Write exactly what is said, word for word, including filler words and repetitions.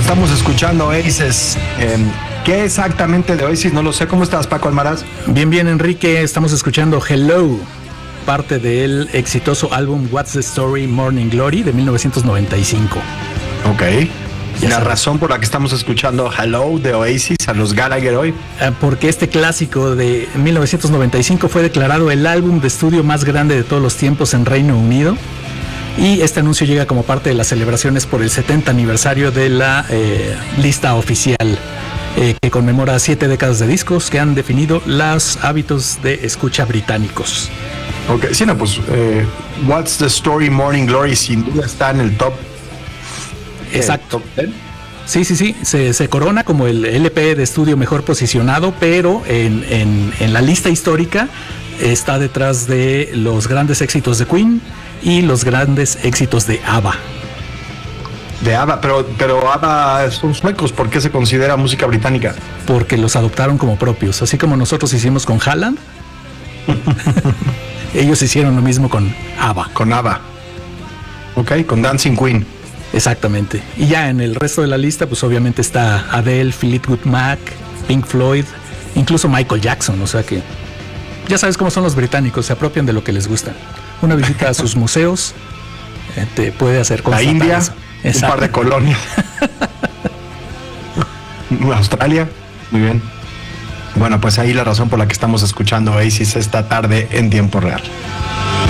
estamos escuchando Oasis. Eh, ¿Qué exactamente de Oasis? No lo sé. ¿Cómo estás, Paco Almaraz? Bien, bien, Enrique. Estamos escuchando Hello, parte del exitoso álbum What's the Story, Morning Glory de mil novecientos noventa y cinco. Ok. ¿Y la razón por la que estamos escuchando Hello de Oasis a los Gallagher hoy? Porque este clásico de mil novecientos noventa y cinco fue declarado el álbum de estudio más grande de todos los tiempos en Reino Unido. Y este anuncio llega como parte de las celebraciones por el setenta aniversario de la eh, lista oficial eh, que conmemora siete décadas de discos que han definido los hábitos de escucha británicos. Ok, sí, no, pues eh, What's the Story, Morning Glory sin duda está en el top. Exacto. ¿Top diez? Sí, sí, sí, se, se corona como el L P de estudio mejor posicionado, pero en, en, en la lista histórica está detrás de los grandes éxitos de Queen y los grandes éxitos de ABBA. De ABBA, pero, pero ABBA son suecos. ¿Por qué se considera música británica? Porque los adoptaron como propios, así como nosotros hicimos con Haaland. Ellos hicieron lo mismo con ABBA. Con ABBA. Ok, con Dancing Queen. Exactamente. Y ya en el resto de la lista, pues obviamente está Adele, Fleetwood Mac, Pink Floyd, incluso Michael Jackson. O sea que ya sabes cómo son los británicos, se apropian de lo que les gusta. Una visita a sus museos eh, te puede hacer la India, eso. Un par de colonias. Australia, muy bien. Bueno, pues ahí la razón por la que estamos escuchando Oasis esta tarde en tiempo real.